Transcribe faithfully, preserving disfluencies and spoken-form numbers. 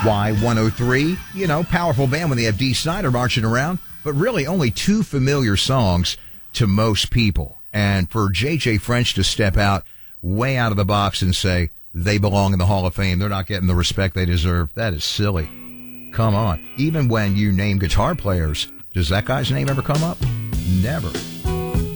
Y one oh three, you know, powerful band when they have Dee Snider marching around, but really only two familiar songs to most people. And for J J French to step out way out of the box and say they belong in the Hall of Fame, they're not getting the respect they deserve, that is silly. Come on. Even when you name guitar players, does that guy's name ever come up? Never.